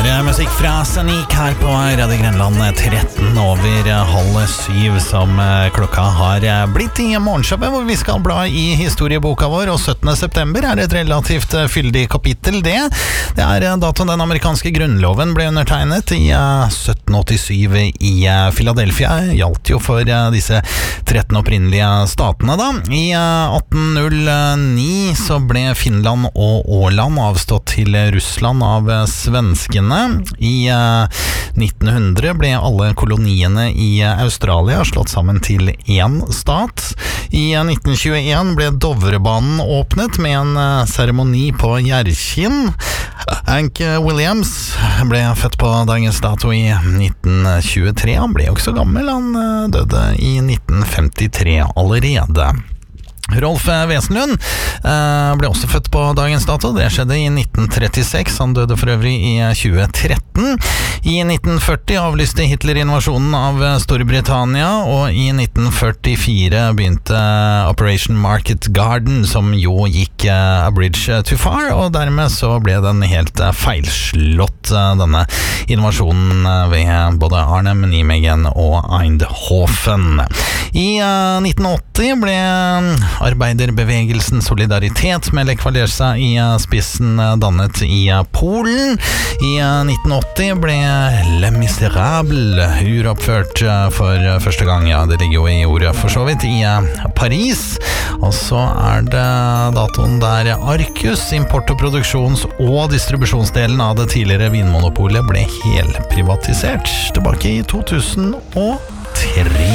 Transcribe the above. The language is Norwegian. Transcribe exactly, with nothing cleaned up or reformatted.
musikk fra Sonic her på Radio Grenland, tretten over halv syv som klokka har blitt i morgenshowet, hvor vi skal bla i historieboka vår, og syttende september er et relativt fyldig kapittel det. Det er datoen den amerikanske grunnloven ble undertegnet i sytten åttisyv i Philadelphia. Gjaldt jo for disse tretten opprinnelige statene da. I atten null ni så ble Finland og Åland avstått til Russland av svenskene. I nitten hundre ble alle koloniene i Australia slått sammen til én stat. I nitten tjueen ble Dovrebanen åpnet med en seremoni på Gjerkinn. Hank Williams ble født på dagens dato i nitten tjuetre. Han ble jo ikke så gammel, han døde i nitten femtitre allerede. Rolf Wesenlund eh, ble også født på dagens dato. Det skjedde i nitten trettiseks. Han døde for øvrig i tjue tretten. I nitten førti avlyste Hitler invasjonen av Storbritannia, og i nitten førtifire begynte Operation Market Garden, som jo gikk eh, a bridge too far, og dermed så ble den helt eh, feilslått, eh, denne invasjonen eh, ved både Arnhem, Nijmegen og Eindhoven. I eh, nitten åtti ble arbeiderbevegelsen Solidaritet med Lech Walesa i spissen dannet i Polen. I nitten åtti ble Les Misérables uroppført for første gang. Ja, det ligger jo i ordet for så vidt, i Paris. Og så er det datoen der Arcus, import- og produksjons- og distribusjonsdelen av det tidligere vinmonopolet, ble helprivatisert tilbake i to tusen og tre.